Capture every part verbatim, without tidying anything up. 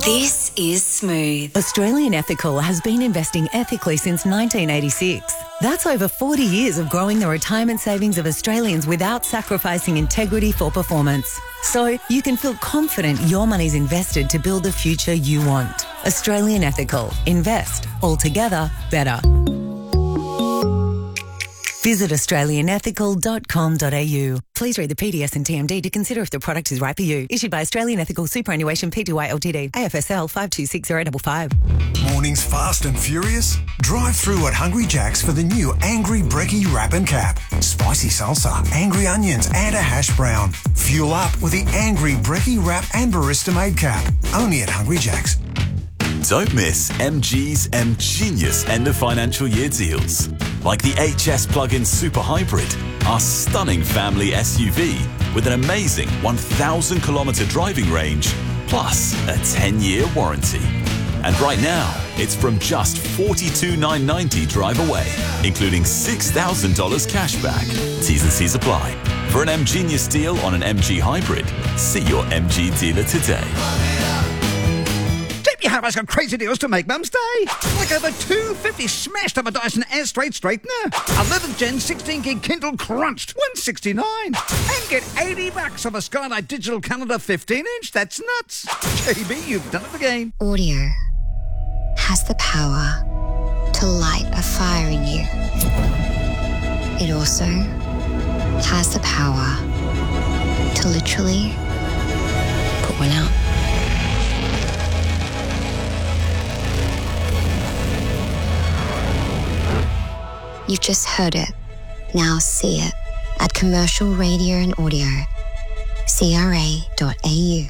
This is Smooth. Australian Ethical has been investing ethically since nineteen eighty-six. That's over forty years of growing the retirement savings of Australians without sacrificing integrity for performance. So you can feel confident your money's invested to build the future you want. Australian Ethical. Invest. Altogether better. Visit australian ethical dot com dot a u. Please read the P D S and T M D to consider if the product is right for you. Issued by Australian Ethical Superannuation Pty Ltd. A F S L five two six zero five five. Mornings fast and furious? Drive through at Hungry Jack's for the new Angry Brekkie Wrap and Cap. Spicy salsa, angry onions and a hash brown. Fuel up with the Angry Brekkie Wrap and Barista Made Cap. Only at Hungry Jack's. Don't miss M G's M Genius end of financial year deals. Like the H S Plug-in Super Hybrid, our stunning family S U V with an amazing one thousand kilometre driving range, plus a ten year warranty. And right now, it's from just forty-two thousand nine hundred ninety dollars drive away, including six thousand dollars cash back. T's and C's apply. For an M Genius deal on an M G Hybrid, see your M G dealer today. You have us got crazy deals to make Mum's Day. Like over two hundred fifty smashed up a Dyson Air Straight Straightener. eleventh gen sixteen gig Kindle Crunched, one hundred sixty-nine dollars. And get eighty bucks off a Skylight Digital Calendar fifteen inch. That's nuts. J B, you've done it again. Audio has the power to light a fire in you. It also has the power to literally put one out. You've just heard it. Now see it at Commercial Radio and Audio. C R A dot A U.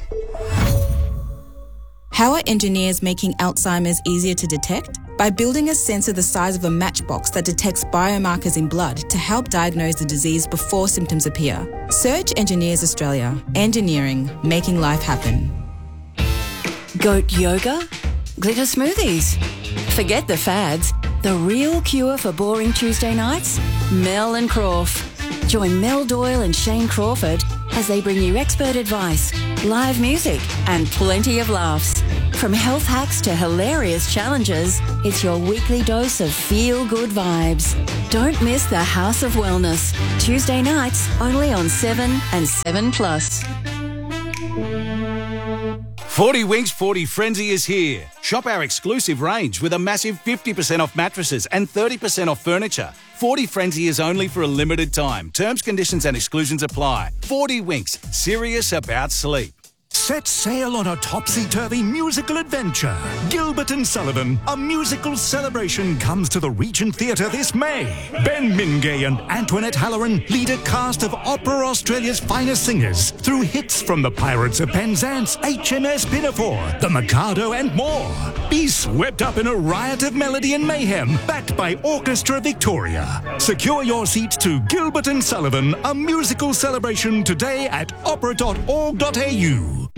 How are engineers making Alzheimer's easier to detect? By building a sensor the size of a matchbox that detects biomarkers in blood to help diagnose the disease before symptoms appear. Search Engineers Australia. Engineering, making life happen. Goat yoga? Glitter smoothies? Forget the fads. The real cure for boring Tuesday nights? Mel and Crawf. Join Mel Doyle and Shane Crawford as they bring you expert advice, live music and plenty of laughs. From health hacks to hilarious challenges, it's your weekly dose of feel-good vibes. Don't miss the House of Wellness. Tuesday nights only on seven and seven plus. forty Winks forty Frenzy is here. Shop our exclusive range with a massive fifty percent off mattresses and thirty percent off furniture. forty Frenzy is only for a limited time. Terms, conditions and exclusions apply. forty Winks, serious about sleep. Set sail on a topsy-turvy musical adventure. Gilbert and Sullivan, a musical celebration, comes to the Regent Theatre this May. Ben Mingay and Antoinette Halloran lead a cast of Opera Australia's finest singers through hits from the Pirates of Penzance, H M S Pinafore, The Mikado and more. Be swept up in a riot of melody and mayhem, backed by Orchestra Victoria. Secure your seats to Gilbert and Sullivan, a musical celebration today at opera dot org dot a u.